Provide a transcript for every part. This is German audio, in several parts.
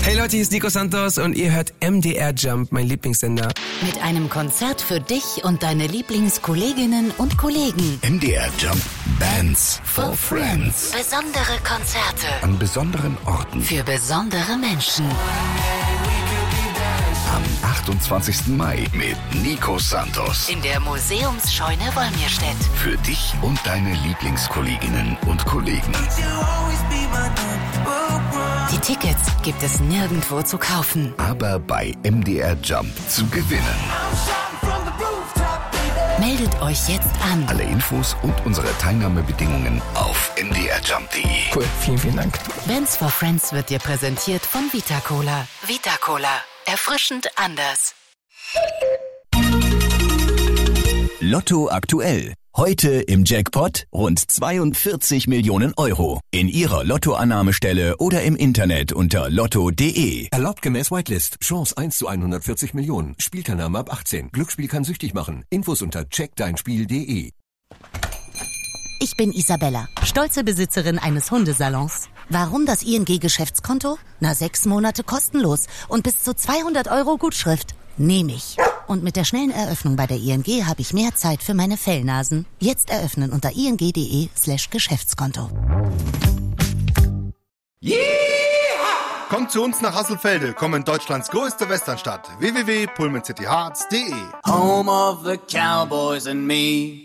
Hey Leute, hier ist Nico Santos und ihr hört MDR Jump, mein Lieblingssender. Mit einem Konzert für dich und deine Lieblingskolleginnen und Kollegen. MDR Jump Bands for Friends. Besondere Konzerte. An besonderen Orten. Für besondere Menschen. Am 28. Mai mit Nico Santos. In der Museumsscheune Wolmirstedt. Für dich und deine Lieblingskolleginnen und Kollegen. Die Tickets gibt es nirgendwo zu kaufen. Aber bei MDR Jump zu gewinnen. Meldet euch jetzt an. Alle Infos und unsere Teilnahmebedingungen auf mdrjump.de. Cool, vielen Dank. Bands for Friends wird dir präsentiert von Vita Cola. Vita Cola. Erfrischend anders. Lotto aktuell. Heute im Jackpot rund 42 Millionen Euro. In Ihrer Lottoannahmestelle oder im Internet unter lotto.de. Erlaubt gemäß Whitelist. Chance 1 zu 140 Millionen. Spielteilnahme ab 18. Glücksspiel kann süchtig machen. Infos unter checkdeinspiel.de. Ich bin Isabella, stolze Besitzerin eines Hundesalons. Warum das ING-Geschäftskonto? 6 Monate kostenlos und bis zu 200 Euro Gutschrift. Nehme ich. Und mit der schnellen Eröffnung bei der ING habe ich mehr Zeit für meine Fellnasen. Jetzt eröffnen unter ing.de/Geschäftskonto. Yeah! Kommt zu uns nach Hasselfelde, komm in Deutschlands größte Westernstadt. www.pullmancityhearts.de. Home of the Cowboys and me.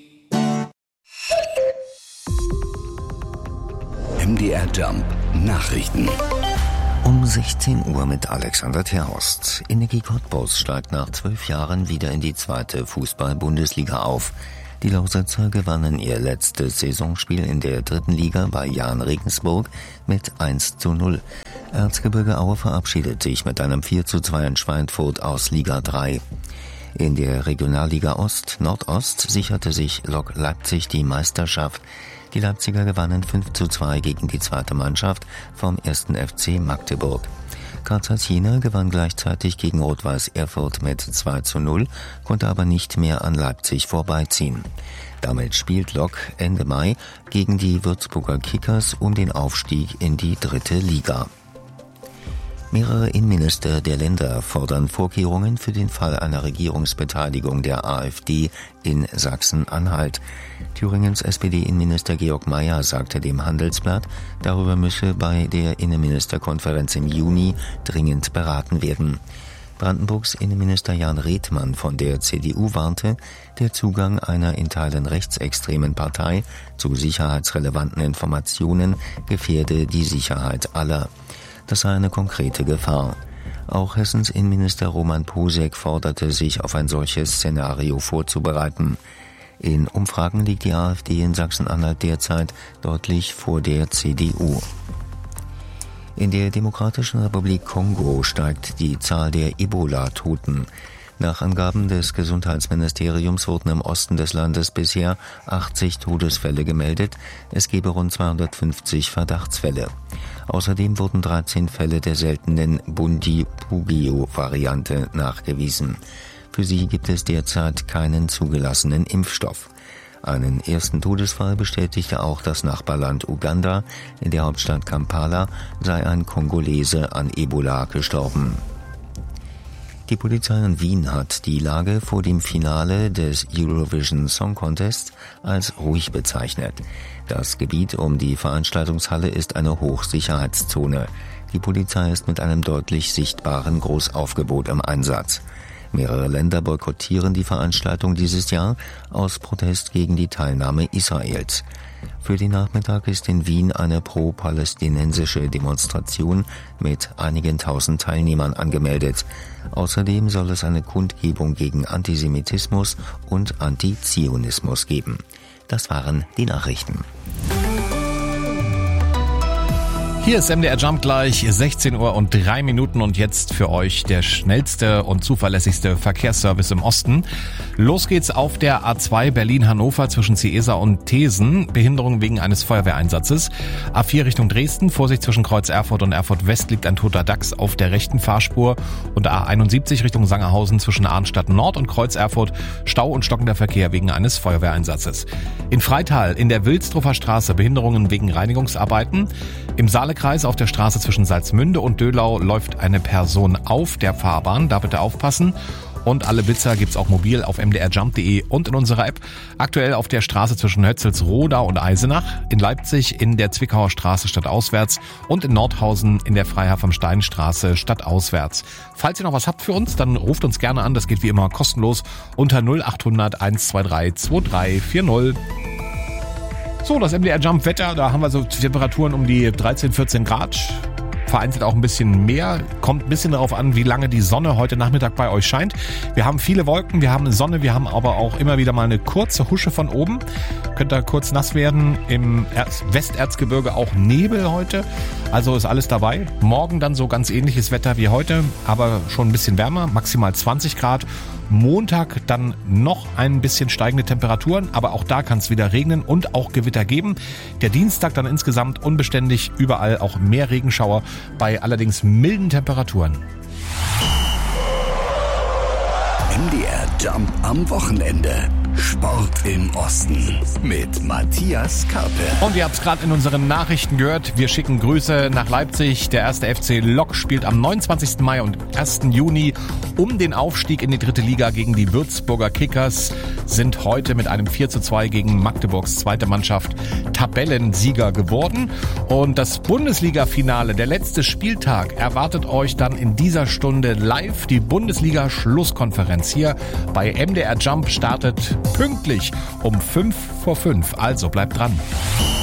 MDR Jump Nachrichten. Um 16 Uhr mit Alexander Terhorst. Energie Cottbus steigt nach 12 Jahren wieder in die 2. Fußball-Bundesliga auf. Die Lausitzer gewannen ihr letztes Saisonspiel in der 3. Liga bei Jahn Regensburg mit 1:0. Erzgebirge Aue verabschiedet sich mit einem 4:2 in Schweinfurt aus Liga 3. In der Regionalliga Ost-Nordost sicherte sich Lok Leipzig die Meisterschaft. Die Leipziger gewannen 5:2 gegen die 2. Mannschaft vom 1. FC Magdeburg. Karlsruhe Jena gewann gleichzeitig gegen Rot-Weiß Erfurt mit 2:0, konnte aber nicht mehr an Leipzig vorbeiziehen. Damit spielt Lok Ende Mai gegen die Würzburger Kickers um den Aufstieg in die 3. Liga. Mehrere Innenminister der Länder fordern Vorkehrungen für den Fall einer Regierungsbeteiligung der AfD in Sachsen-Anhalt. Thüringens SPD-Innenminister Georg Mayer sagte dem Handelsblatt, darüber müsse bei der Innenministerkonferenz im Juni dringend beraten werden. Brandenburgs Innenminister Jan Redmann von der CDU warnte, der Zugang einer in Teilen rechtsextremen Partei zu sicherheitsrelevanten Informationen gefährde die Sicherheit aller. Das sei eine konkrete Gefahr. Auch Hessens Innenminister Roman Posek forderte, sich auf ein solches Szenario vorzubereiten. In Umfragen liegt die AfD in Sachsen-Anhalt derzeit deutlich vor der CDU. In der Demokratischen Republik Kongo steigt die Zahl der Ebola-Toten. Nach Angaben des Gesundheitsministeriums wurden im Osten des Landes bisher 80 Todesfälle gemeldet. Es gebe rund 250 Verdachtsfälle. Außerdem wurden 13 Fälle der seltenen Bundibugyo-Variante nachgewiesen. Für sie gibt es derzeit keinen zugelassenen Impfstoff. Einen ersten Todesfall bestätigte auch das Nachbarland Uganda. In der Hauptstadt Kampala sei ein Kongolese an Ebola gestorben. Die Polizei in Wien hat die Lage vor dem Finale des Eurovision Song Contest als ruhig bezeichnet. Das Gebiet um die Veranstaltungshalle ist eine Hochsicherheitszone. Die Polizei ist mit einem deutlich sichtbaren Großaufgebot im Einsatz. Mehrere Länder boykottieren die Veranstaltung dieses Jahr aus Protest gegen die Teilnahme Israels. Für den Nachmittag ist in Wien eine pro-palästinensische Demonstration mit einigen tausend Teilnehmern angemeldet. Außerdem soll es eine Kundgebung gegen Antisemitismus und Antizionismus geben. Das waren die Nachrichten. Hier ist MDR Jump gleich 16 Uhr und 3 Minuten und jetzt für euch der schnellste und zuverlässigste Verkehrsservice im Osten. Los geht's auf der A2 Berlin-Hannover zwischen Ciesa und Thesen. Behinderung wegen eines Feuerwehreinsatzes. A4 Richtung Dresden. Vorsicht zwischen Kreuz Erfurt und Erfurt West liegt ein toter Dachs auf der rechten Fahrspur. Und A71 Richtung Sangerhausen zwischen Arnstadt Nord und Kreuz Erfurt. Stau und stockender Verkehr wegen eines Feuerwehreinsatzes. In Freital in der Wilsdruffer Straße Behinderungen wegen Reinigungsarbeiten. Im Saarland schmale Kreise auf der Straße zwischen Salzmünde und Döhlau läuft eine Person auf der Fahrbahn. Da bitte aufpassen. Und alle Blitzer gibt's auch mobil auf mdrjump.de und in unserer App. Aktuell auf der Straße zwischen Hötzelsroda und Eisenach, in Leipzig in der Zwickauer Straße stadtauswärts und in Nordhausen in der Freiherr vom Stein Straße stadtauswärts. Falls ihr noch was habt für uns, dann ruft uns gerne an. Das geht wie immer kostenlos unter 0800 123 2340. So, das MDR Jump Wetter, da haben wir so Temperaturen um die 13, 14 Grad. Vereinzelt auch ein bisschen mehr. Kommt ein bisschen darauf an, wie lange die Sonne heute Nachmittag bei euch scheint. Wir haben viele Wolken, wir haben Sonne, wir haben aber auch immer wieder mal eine kurze Husche von oben. Könnt da kurz nass werden. Im Westerzgebirge auch Nebel heute. Also ist alles dabei. Morgen dann so ganz ähnliches Wetter wie heute, aber schon ein bisschen wärmer, maximal 20 Grad. Montag dann noch ein bisschen steigende Temperaturen, aber auch da kann es wieder regnen und auch Gewitter geben. Der Dienstag dann insgesamt unbeständig, überall auch mehr Regenschauer bei allerdings milden Temperaturen. MDR Jump am Wochenende. Sport im Osten mit Matthias Karpe. Und ihr habt es gerade in unseren Nachrichten gehört. Wir schicken Grüße nach Leipzig. Der erste FC Lok spielt am 29. Mai und 1. Juni um den Aufstieg in die 3. Liga gegen die Würzburger Kickers. Sind heute mit einem 4:2 gegen Magdeburgs zweite Mannschaft Tabellensieger geworden. Und das Bundesliga-Finale, der letzte Spieltag, erwartet euch dann in dieser Stunde live. Die Bundesliga-Schlusskonferenz hier bei MDR Jump startet pünktlich um 5 vor 5. Also bleibt dran.